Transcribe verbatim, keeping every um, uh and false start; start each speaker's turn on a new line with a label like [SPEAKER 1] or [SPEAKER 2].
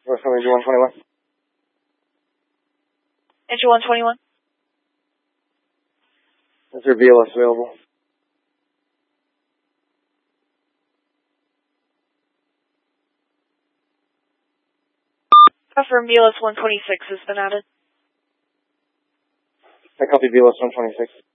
[SPEAKER 1] What's coming to one twenty-one?
[SPEAKER 2] Enter one twenty-one.
[SPEAKER 1] Is there B L S available?
[SPEAKER 2] Confirm B L S one twenty-six has been added.
[SPEAKER 1] I copy B L S one twenty-six.